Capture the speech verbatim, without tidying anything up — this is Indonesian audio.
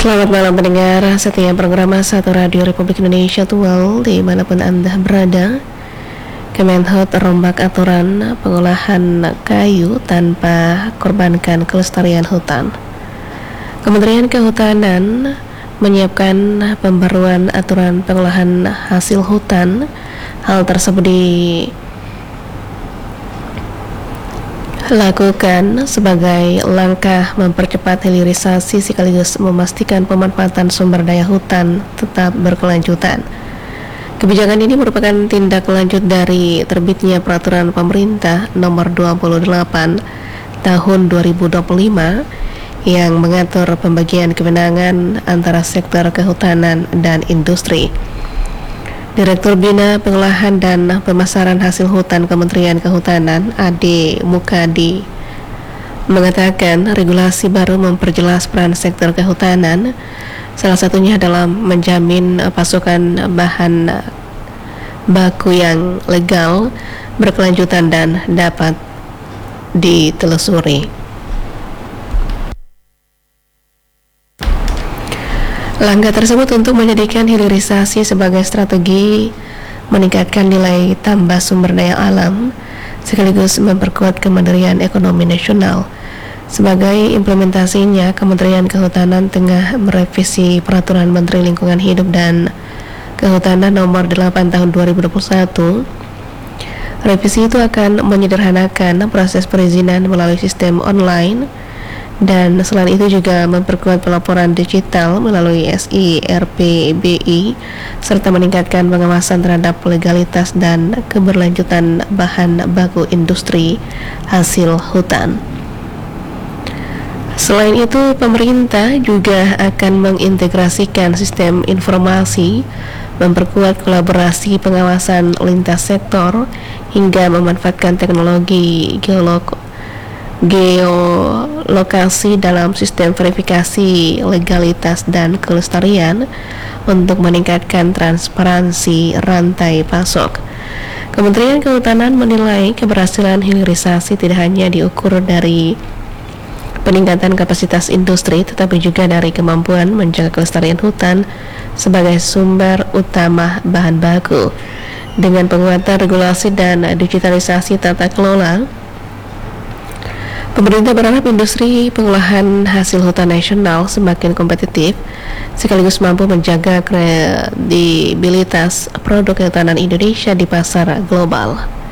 Selamat malam pendengar setia program Satu Radio Republik Indonesia Tual dimanapun Anda berada. Kemenhub rombak aturan pengolahan kayu tanpa korbankan kelestarian hutan. Kementerian Kehutanan menyiapkan pembaruan aturan pengolahan hasil hutan. Hal tersebut di lakukan sebagai langkah mempercepat hilirisasi sekaligus memastikan pemanfaatan sumber daya hutan tetap berkelanjutan. Kebijakan ini merupakan tindak lanjut dari terbitnya peraturan pemerintah nomor dua puluh delapan tahun dua ribu dua puluh lima yang mengatur pembagian kewenangan antara sektor kehutanan dan industri. Direktur Bina Pengolahan dan Pemasaran Hasil Hutan Kementerian Kehutanan Ade Mukadi mengatakan regulasi baru memperjelas peran sektor kehutanan, salah satunya dalam menjamin pasokan bahan baku yang legal, berkelanjutan dan dapat ditelusuri. Langkah tersebut untuk menjadikan hilirisasi sebagai strategi meningkatkan nilai tambah sumber daya alam sekaligus memperkuat kemandirian ekonomi nasional. Sebagai implementasinya, Kementerian Kehutanan tengah merevisi Peraturan Menteri Lingkungan Hidup dan Kehutanan nomor delapan tahun dua ribu dua puluh satu. Revisi itu akan menyederhanakan proses perizinan melalui sistem online, dan selain itu juga memperkuat pelaporan digital melalui S I R P B I serta meningkatkan pengawasan terhadap legalitas dan keberlanjutan bahan baku industri hasil hutan. Selain itu, pemerintah juga akan mengintegrasikan sistem informasi, memperkuat kolaborasi pengawasan lintas sektor hingga memanfaatkan teknologi geolog geolokasi dalam sistem verifikasi legalitas dan kelestarian untuk meningkatkan transparansi rantai pasok. Kementerian Kehutanan menilai keberhasilan hilirisasi tidak hanya diukur dari peningkatan kapasitas industri, tetapi juga dari kemampuan menjaga kelestarian hutan sebagai sumber utama bahan baku. Dengan penguatan regulasi dan digitalisasi tata kelola, pemerintah berharap industri pengolahan hasil hutan nasional semakin kompetitif sekaligus mampu menjaga kredibilitas produk kehutanan Indonesia di pasar global.